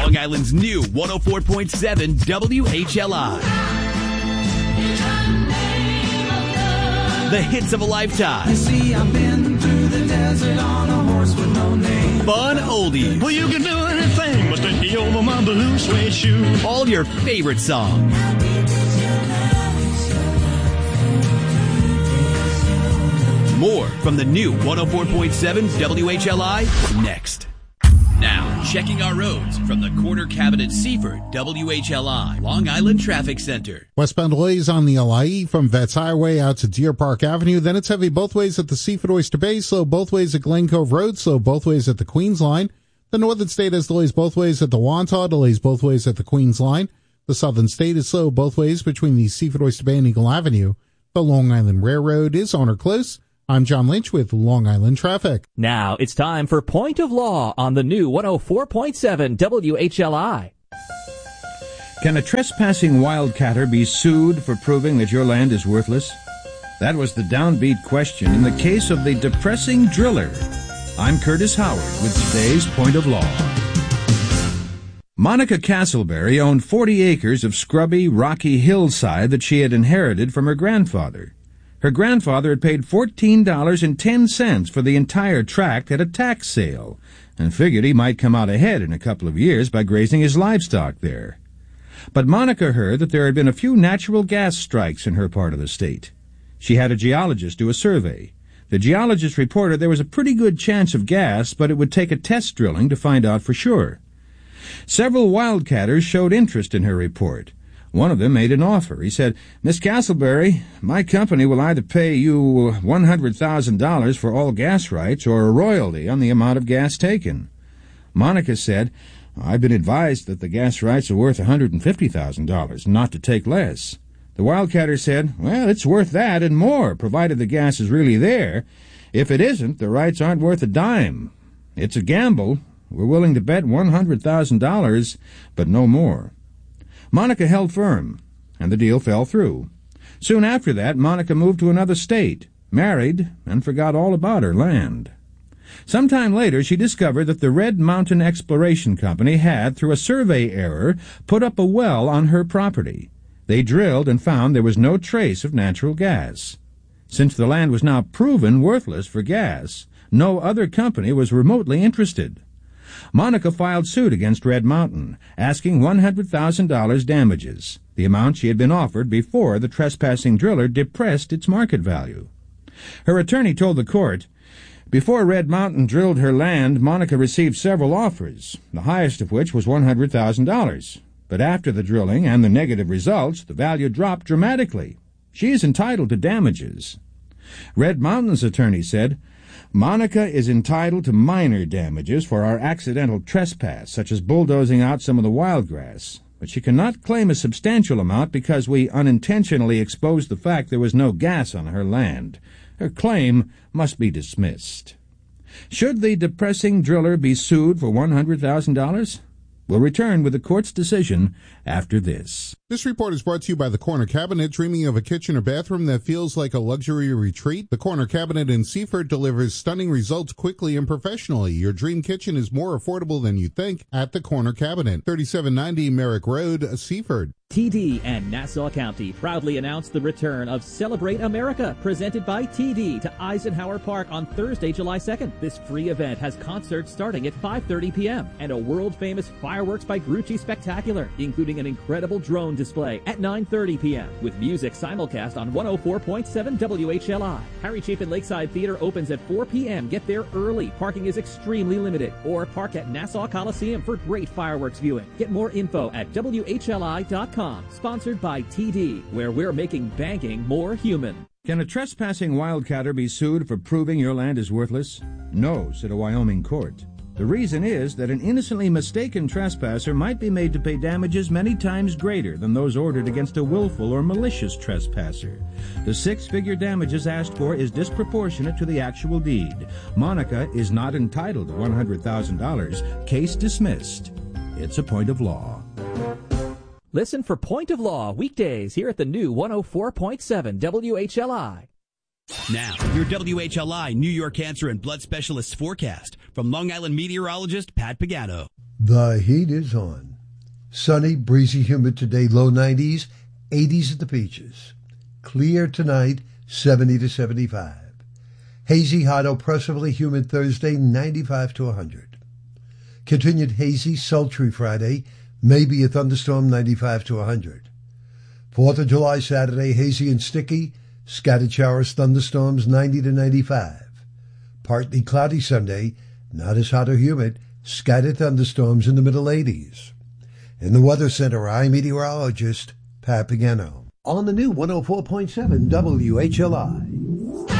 Long Island's new 104.7 WHLI. The hits of a lifetime. You see, I've been through the desert on a horse with no name. Fun oldies. Well, you can do anything but take me over my blue suede shoe. All your favorite songs. More from the new 104.7 WHLI next. Now, checking our roads from the Corner Cabinet Seaford WHLI Long Island Traffic Center. Westbound delays on the LIE from Vets Highway out to Deer Park Avenue. Then it's heavy both ways at the Seaford Oyster Bay, slow both ways at Glen Cove Road, slow both ways at the Queens Line. The Northern State has delays both ways at the Wantagh, delays both ways at the Queens Line. The Southern State is slow both ways between the Seaford Oyster Bay and Eagle Avenue. The Long Island Railroad is on or close. I'm John Lynch with Long Island Traffic. Now it's time for Point of Law on the new 104.7 WHLI. Can a trespassing wildcatter be sued for proving that your land is worthless? That was the downbeat question in the case of the depressing driller. I'm Curtis Howard with today's Point of Law. Monica Castleberry owned 40 acres of scrubby, rocky hillside that she had inherited from her grandfather. Her grandfather had paid $14.10 for the entire tract at a tax sale, and figured he might come out ahead in a couple of years by grazing his livestock there. But Monica heard that there had been a few natural gas strikes in her part of the state. She had a geologist do a survey. The geologist reported there was a pretty good chance of gas, but it would take a test drilling to find out for sure. Several wildcatters showed interest in her report. One of them made an offer. He said, "Miss Castleberry, my company will either pay you $100,000 for all gas rights or a royalty on the amount of gas taken." Monica said, "I've been advised that the gas rights are worth $150,000, not to take less." The wildcatter said, "Well, it's worth that and more, provided the gas is really there. If it isn't, the rights aren't worth a dime. It's a gamble. We're willing to bet $100,000, but no more." Monica held firm, and the deal fell through. Soon after that, Monica moved to another state, married, and forgot all about her land. Sometime later, she discovered that the Red Mountain Exploration Company had, through a survey error, put up a well on her property. They drilled and found there was no trace of natural gas. Since the land was now proven worthless for gas, no other company was remotely interested. Monica filed suit against Red Mountain, asking $100,000 damages, the amount she had been offered before the trespassing driller depressed its market value. Her attorney told the court, "Before Red Mountain drilled her land, Monica received several offers, the highest of which was $100,000. But after the drilling and the negative results, the value dropped dramatically. She is entitled to damages." Red Mountain's attorney said, "Monica is entitled to minor damages for our accidental trespass, such as bulldozing out some of the wild grass, but she cannot claim a substantial amount because we unintentionally exposed the fact there was no gas on her land. Her claim must be dismissed." Should the depressing driller be sued for $100,000? We'll return with the court's decision after this. This report is brought to you by the Corner Cabinet. Dreaming of a kitchen or bathroom that feels like a luxury retreat? The Corner Cabinet in Seaford delivers stunning results quickly and professionally. Your dream kitchen is more affordable than you think at the Corner Cabinet, 3790 Merrick Road, Seaford. TD and Nassau County proudly announced the return of Celebrate America, presented by TD to Eisenhower Park on Thursday, July 2nd. This free event has concerts starting at 5:30 p.m. and a world-famous Fireworks by Grucci spectacular, including an incredible drone display at 9:30 p.m. with music simulcast on 104.7 WHLI. Harry Chapin Lakeside Theater opens at 4 p.m. Get there early. Parking is extremely limited. Or park at Nassau Coliseum for great fireworks viewing. Get more info at WHLI.com. Sponsored by TD, where we're making banking more human. Can a trespassing wildcatter be sued for proving your land is worthless? No, said a Wyoming court. The reason is that an innocently mistaken trespasser might be made to pay damages many times greater than those ordered against a willful or malicious trespasser. The six-figure damages asked for is disproportionate to the actual deed. Monica is not entitled to $100,000. Case dismissed. It's a point of law. Listen for Point of Law weekdays here at the new 104.7 WHLI. Now, your WHLI New York Cancer and Blood Specialist forecast from Long Island meteorologist Pat Pagano. The heat is on. Sunny, breezy, humid today, low 90s, 80s at the beaches. Clear tonight, 70 to 75. Hazy, hot, oppressively humid Thursday, 95 to 100. Continued hazy, sultry Friday, maybe a thunderstorm, 95 to 100. 4th of July Saturday, hazy and sticky, scattered showers, thunderstorms, 90 to 95. Partly cloudy Sunday, not as hot or humid, scattered thunderstorms in the middle 80s. In the Weather Center, I'm meteorologist Pat Pagano. On the new 104.7 WHLI.